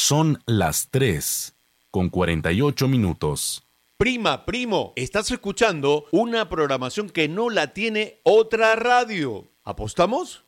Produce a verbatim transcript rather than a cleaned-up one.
Son las tres con cuarenta y ocho minutos. Prima, primo, estás escuchando una programación que no la tiene otra radio. ¿Apostamos?